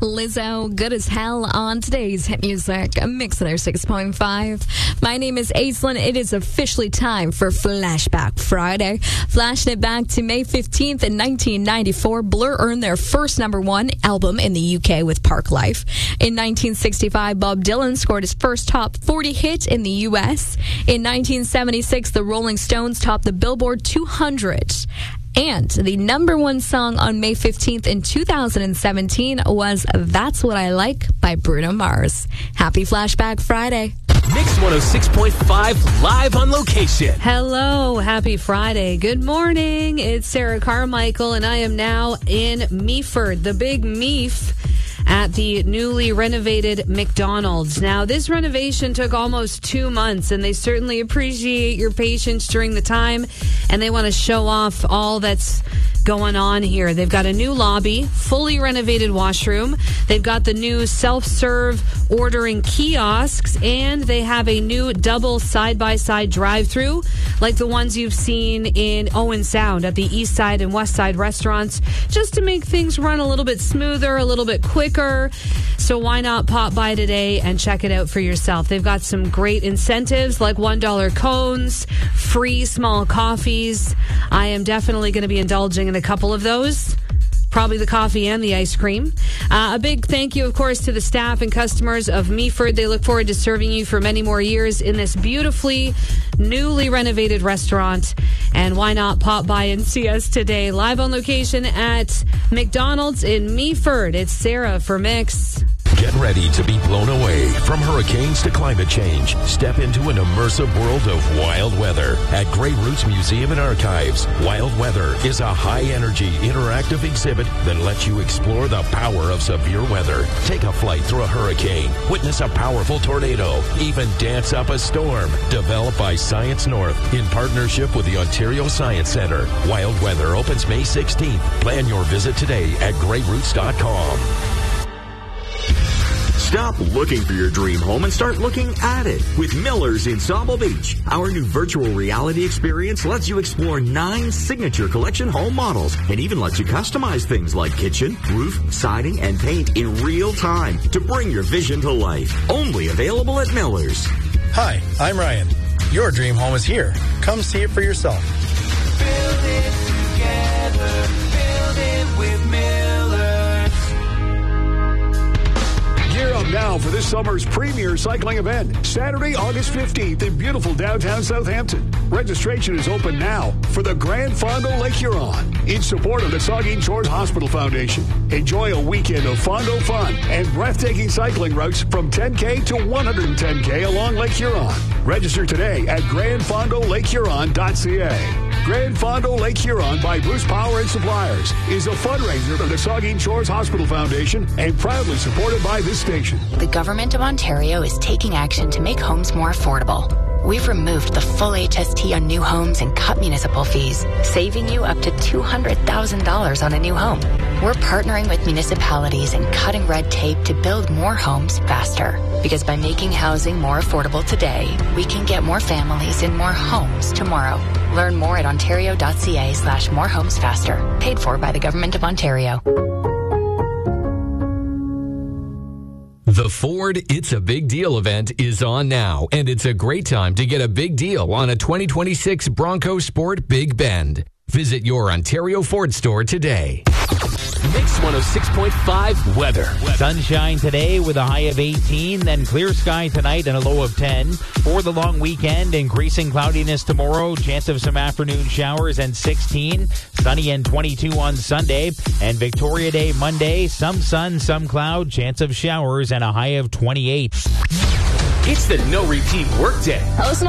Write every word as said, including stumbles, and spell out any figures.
Lizzo, Good as Hell on today's Hit Music Mix one oh six point five. My name is Aislinn. It is officially time for Flashback Friday. Flashing it back to May fifteenth in nineteen ninety-four, Blur earned their first number one album in the U K with Park Life. In nineteen sixty-five, Bob Dylan scored his first top forty hit in the U S. In nineteen seventy-six, the Rolling Stones topped the Billboard two hundred. And the number one song on May fifteenth in two thousand seventeen was That's What I Like by Bruno Mars. Happy Flashback Friday. Mix one oh six point five live on location. Hello, happy Friday. Good morning. It's Sarah Carmichael, and I am now in Meaford, the big Meaf, at the newly renovated McDonald's. Now, this renovation took almost two months, and they certainly appreciate your patience during the time, and they want to show off all that's going on here. They've got a new lobby, fully renovated washroom. They've got the new self-serve ordering kiosks, and they have a new double side-by-side drive-through, like the ones you've seen in Owen Sound at the East Side and West Side restaurants, just to make things run a little bit smoother, a little bit quicker. So why not pop by today and check it out for yourself? They've got some great incentives like one dollar cones, free small coffees. I am definitely going to be indulging in a couple of those. Probably the coffee and the ice cream. Uh, a big thank you, of course, to the staff and customers of Meaford. They look forward to serving you for many more years in this beautifully, newly renovated restaurant. And why not pop by and see us today, live on location at McDonald's in Meaford. It's Sarah for Mix. Get ready to be blown away from hurricanes to climate change. Step into an immersive world of wild weather at Grey Roots Museum and Archives. Wild Weather is a high-energy, interactive exhibit that lets you explore the power of severe weather. Take a flight through a hurricane, witness a powerful tornado, even dance up a storm. Developed by Science North in partnership with the Ontario Science Centre. Wild Weather opens May sixteenth. Plan your visit today at grey roots dot com. Stop looking for your dream home and start looking at it with Miller's in Sauble Beach. Our new virtual reality experience lets you explore nine signature collection home models and even lets you customize things like kitchen, roof, siding, and paint in real time to bring your vision to life. Only available at Miller's. Hi, I'm Ryan. Your dream home is here. Come see it for yourself. Build it together. Build it with Miller's. Gear up now for this summer's premier cycling event, Saturday, August fifteenth in beautiful downtown Southampton. Registration is open now for the Grand Fondo Lake Huron in support of the Saugeen Shores Hospital Foundation. Enjoy a weekend of Fondo fun and breathtaking cycling routes from ten K to one hundred ten K along Lake Huron. Register today at grand fondo lake huron dot c a. Grand Fondo Lake Huron by Bruce Power and Suppliers is a fundraiser of the Saugeen Shores Hospital Foundation and proudly supported by this station. The Government of Ontario is taking action to make homes more affordable. We've removed the full H S T on new homes and cut municipal fees, saving you up to two hundred thousand dollars on a new home. We're partnering with municipalities and cutting red tape to build more homes faster. Because by making housing more affordable today, we can get more families in more homes tomorrow. Learn more at ontario dot c a slash more homes faster. Paid for by the Government of Ontario. The Ford It's a Big Deal event is on now, and it's a great time to get a big deal on a twenty twenty-six Bronco Sport Big Bend. Visit your Ontario Ford store today. Mix one oh six point five weather. Sunshine today with a high of eighteen, then clear sky tonight and a low of ten. For the long weekend, increasing cloudiness tomorrow, chance of some afternoon showers and sixteen. Sunny and twenty-two on Sunday. And Victoria Day Monday, some sun, some cloud, chance of showers and a high of twenty-eight. It's the no repeat workday.